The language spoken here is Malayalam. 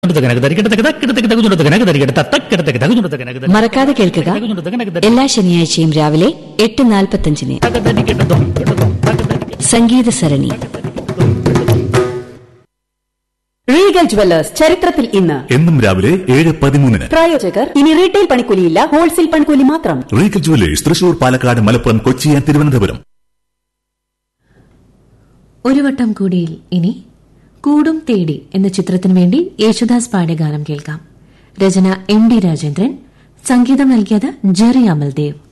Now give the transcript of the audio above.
മറക്കാതെ കേൾക്കുക എല്ലാ ശനിയാഴ്ചയും രാവിലെ 8:45 സംഗീത സരണി. റീഗൽ ജുവല്ലേഴ്സ് ചരിത്രത്തിൽ ഇന്ന് എന്നും രാവിലെ 7:13. പ്രായോജകർ ഇനി റീറ്റെയിൽ പണിക്കൂലിയില്ല, ഹോൾസെയിൽ പണിക്കൂലി മാത്രം. Regal jewellers Thrissur, Palakkad, Malappuram, Kochi, Thiruvananthapuram. ഒരു വട്ടം കൂടിയിൽ ഇനി കൂടും തേടി എന്ന ചിത്രത്തിനു വേണ്ടി യേശുദാസ് പാടിയ ഗാനം കേൾക്കാം. രചന MD രാജേന്ദ്രൻ, സംഗീതം നൽകിയത് ജെറി അമൽദേവ്.